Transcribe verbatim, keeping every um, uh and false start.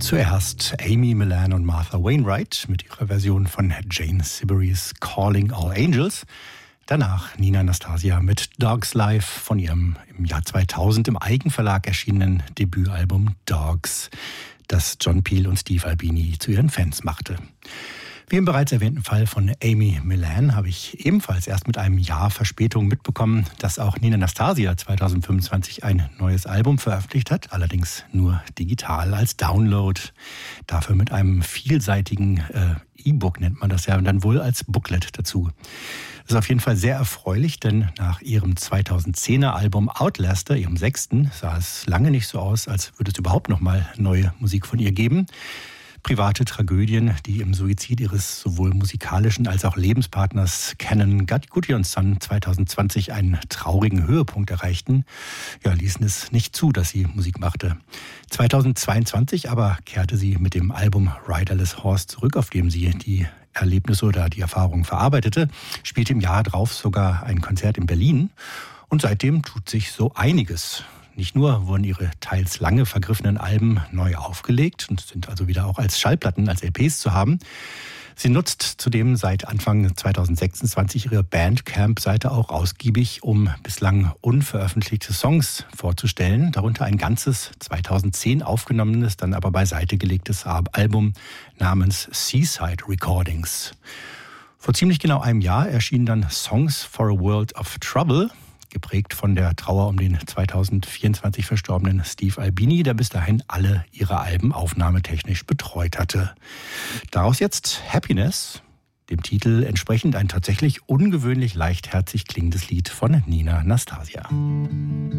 Zuerst Amy Millan und Martha Wainwright mit ihrer Version von Jane Siberry's Calling All Angels. Danach Nina Anastasia mit Dogs Life von ihrem im Jahr zweitausend im Eigenverlag erschienenen Debütalbum Dogs, das John Peel und Steve Albini zu ihren Fans machte. Wie im bereits erwähnten Fall von Amy Millan habe ich ebenfalls erst mit einem Jahr Verspätung mitbekommen, dass auch Nina Anastasia zwanzig fünfundzwanzig ein neues Album veröffentlicht hat, allerdings nur digital als Download. Dafür mit einem vielseitigen äh, E-Book nennt man das ja und dann wohl als Booklet dazu. Das ist auf jeden Fall sehr erfreulich, denn nach ihrem zweitausendzehner Album Outlaster, ihrem sechsten, sah es lange nicht so aus, als würde es überhaupt noch mal neue Musik von ihr geben. Private Tragödien, die im Suizid ihres sowohl musikalischen als auch Lebenspartners Canon Gudjonsson zwanzig zwanzig einen traurigen Höhepunkt erreichten, ja, ließen es nicht zu, dass sie Musik machte. zweitausendzweiundzwanzig aber kehrte sie mit dem Album Riderless Horse zurück, auf dem sie die Erlebnisse oder die Erfahrungen verarbeitete, spielte im Jahr drauf sogar ein Konzert in Berlin und seitdem tut sich so einiges. Nicht nur wurden ihre teils lange vergriffenen Alben neu aufgelegt und sind also wieder auch als Schallplatten, als L Ps zu haben. Sie nutzt zudem seit Anfang zweitausendsechsundzwanzig ihre Bandcamp-Seite auch ausgiebig, um bislang unveröffentlichte Songs vorzustellen. Darunter ein ganzes zweitausendzehn aufgenommenes, dann aber beiseite gelegtes Album namens Seaside Recordings. Vor ziemlich genau einem Jahr erschienen dann Songs for a World of Trouble, geprägt von der Trauer um den zweitausendvierundzwanzig verstorbenen Steve Albini, der bis dahin alle ihre Alben aufnahmetechnisch betreut hatte. Daraus jetzt Happiness, dem Titel entsprechend ein tatsächlich ungewöhnlich leichtherzig klingendes Lied von Nina Anastasia.